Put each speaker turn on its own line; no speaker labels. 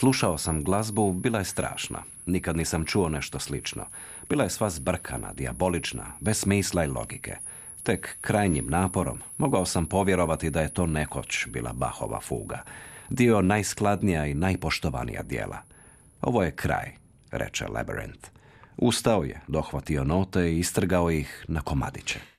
Slušao sam glazbu, bila je strašna. Nikad nisam čuo nešto slično. Bila je sva zbrkana, dijabolična, bez smisla i logike. Tek krajnjim naporom mogao sam povjerovati da je to nekoć bila Bachova fuga. Dio najskladnija i najpoštovanija djela. Ovo je kraj, reče Labyrinth. Ustao je, dohvatio note i istrgao ih na komadiće.